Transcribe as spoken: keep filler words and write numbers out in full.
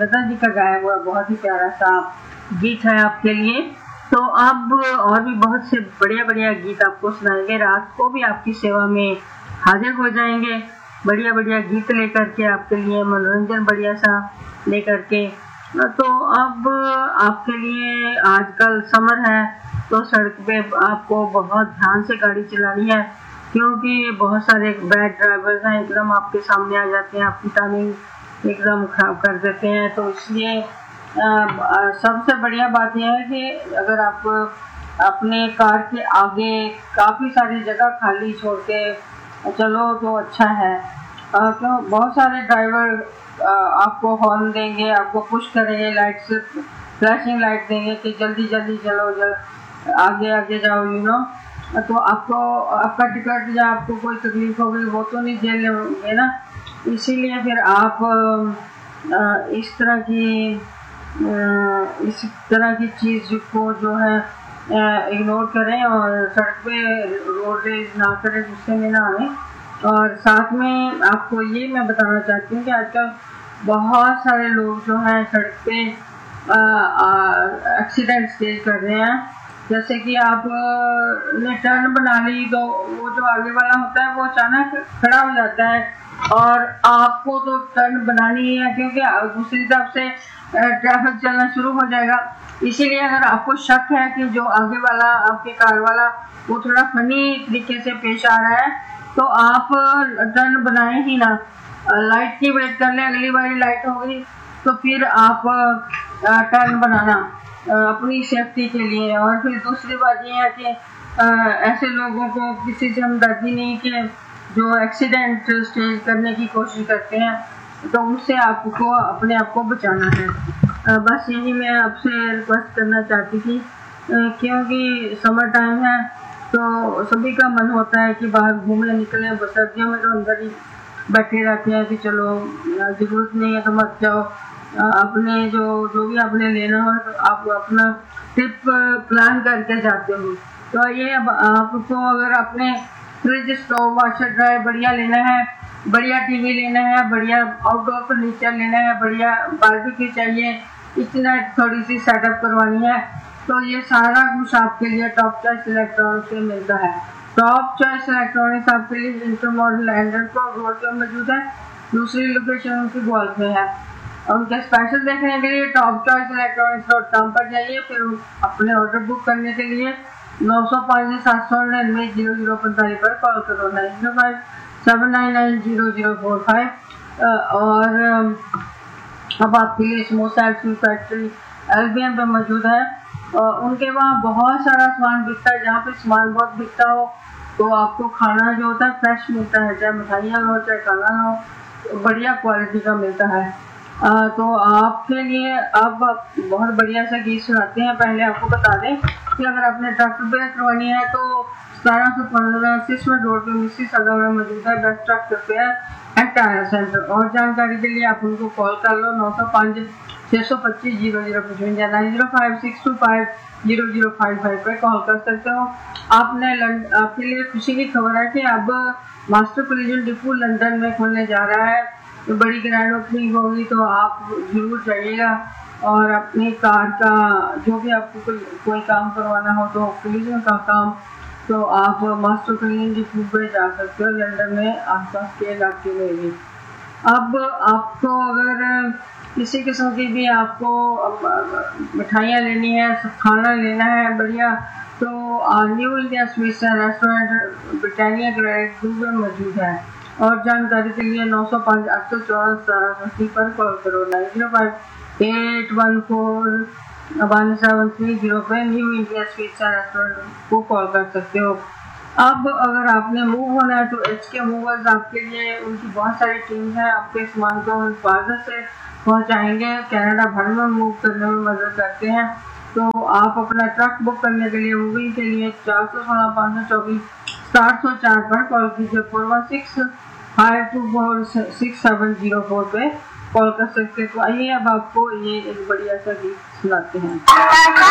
लता जी का गाया हुआ बहुत ही प्यारा सा गीत है आपके लिए। तो अब और भी बहुत से बढ़िया बढ़िया गीत आपको सुनाएंगे, रात को भी आपकी सेवा में हाजिर हो जाएंगे बढ़िया बढ़िया गीत लेकर के आपके लिए, मनोरंजन बढ़िया सा लेकर के। तो अब आपके लिए आजकल समर है तो सड़क पे आपको बहुत ध्यान से गाड़ी चलानी है, क्योंकि बहुत सारे बैड ड्राइवर्स हैं, एकदम आपके सामने आ जाते हैं, आपकी टाइमिंग एकदम खराब कर देते हैं। तो इसलिए सबसे बढ़िया बात यह है कि अगर आप अपने कार के आगे काफ़ी सारी जगह खाली छोड़ के चलो तो अच्छा है, क्यों बहुत सारे ड्राइवर आपको हॉर्न देंगे, आपको पुश करेंगे, लाइट से फ्लैशिंग लाइट देंगे कि जल्दी जल्दी चलो, जल आगे आगे जाओ, यू नो। तो आपको आपका टिकट या आपको कोई तकलीफ हो गई वो तो नहीं झेल लेंगे ना, इसीलिए फिर आप इस तरह की इस तरह की चीज़ को जो है इग्नोर करें और सड़क पे रोड रेज ना करें, गुस्से में ना आए। और साथ में आपको ये मैं बताना चाहती हूँ कि आजकल बहुत सारे लोग जो हैं सड़क पे एक्सीडेंट फेस कर रहे हैं। जैसे कि आप ने टर्न बना ली तो वो जो आगे वाला होता है वो अचानक खड़ा हो जाता है और आपको तो टर्न बनानी ही है, क्योंकि दूसरी तरफ से ट्रैफिक चलना शुरू हो जाएगा। इसीलिए अगर आपको शक है कि जो आगे वाला आपके कार वाला वो थोड़ा फनी तरीके से पेश आ रहा है तो आप टर्न बनाए ही ना, लाइट की वेट कर लें, अगली बारी लाइट होगी तो फिर आप टर्न बनाना अपनी सेफ्टी के लिए। और फिर दूसरी बात ये है कि ऐसे लोगों को किसी से हमदर्दी नहीं कि जो एक्सीडेंट स्टेज करने की कोशिश करते हैं, तो उससे आपको अपने आप को बचाना है। बस यही मैं आपसे रिक्वेस्ट करना चाहती थी, क्योंकि समर टाइम है तो सभी का मन होता है कि बाहर घूमने निकले, सर्दियों में तो अंदर ही बैठे रहते हैं कि चलो जरूरत नहीं है तो मत जाओ, अपने जो जो भी आपने लेना हो तो आप अपना ट्रिप प्लान करके जाते हो। तो ये अब आपको अगर अपने फ्रिज, स्टोव, वाशर, ड्रायर बढ़िया लेना है, बढ़िया टीवी लेना है, बढ़िया आउटडोर फर्नीचर लेना है, बढ़िया बारबेक्यू चाहिए, इतना थोड़ी सी सेटअप करवानी है, तो ये सारा कुछ आपके लिए टॉप चॉइस इलेक्ट्रॉनिक्स में मिलता है। टॉप चॉइस इलेक्ट्रॉनिक्स आपके लिए इंटर मॉडल लैंडर को रोड पर मौजूद है, दूसरी लोकेशन उनकी ग्वाल में है। उनके स्पेशल देखने के लिए top choice electronics dot com पर जाइए, फिर अपने ऑर्डर बुक करने के लिए नौ सौ पाँच सात सौ निन्यानवे जीरो जीरो पैंतालीस पर कॉल करो, nine zero five seven nine nine zero zero four five. और अब आपके लिए स्मोसाइड फूड फैक्ट्री एल्बियन पर मौजूद है, और उनके वहाँ बहुत सारा सामान बिकता है। जहाँ पे सामान बहुत बिकता हो तो आपको खाना जो होता है फ्रेश मिलता है, चाहे मिठाइयाँ हो चाहे खाना हो, तो बढ़िया क्वालिटी का मिलता है। आ, तो आपके लिए अब बहुत बढ़िया सा गीत सुनाते हैं। पहले आपको बता दें कि अगर आपने ट्रक रिपेयर करवानी है तो सतारह सौ पंद्रह सिस्टम रोड पे मिस्सी सगा में मौजूद है best truck repair and tyre centre. और जानकारी के लिए आप उनको कॉल कर लो, नौ सौ पाँच छः सौ पच्चीस zero zero पचवंजा, nine zero five six to five zero zero five five पर कॉल कर सकते हो। आपने आपके लिए खुशी की खबर है कि अब मास्टर कोलिजन डिपो लंदन में खुलने जा रहा है, तो बड़ी ग्रैंड ओपनिंग होगी, तो आप जरूर जाइएगा और अपनी कार का जो भी आपको कोई कोई काम करवाना हो तो कोलिजन का काम, तो आप मास्टर कोलिजन डिपो पे जा सकते हो लंदन में आसपास के इलाके में भी। अब आपको अगर किसी किस्म की भी आपको मिठाइयाँ लेनी है, खाना लेना है बढ़िया, तो new India sweets and restaurant Britannia grade में मौजूद है। और जानकारी के लिए नौ सौ पाँच आठ सौ चौदह सतारह सौ अस्सी पर कॉल करो, nine zero five eight one four one seven three zero पे new India sweets and restaurant को कॉल कर सकते हो। अब अगर आपने मूव होना है तो एच के मूवर्स आपके लिए, उनकी बहुत सारी टीम है, आपके सामान को हिफाजत से पहुंचाएंगे, कनाडा भर में मूव करने में मदद करते हैं। तो आप अपना ट्रक बुक करने के लिए मूविंग के लिए चार सौ सोलह पाँच सौ चौबीस सात सौ चार पर कॉल कीजिए, four one six five to four six seven zero four पे कॉल कर सकते हैं। तो आइए अब आपको ये एक बढ़िया सा गीत सुनाते हैं।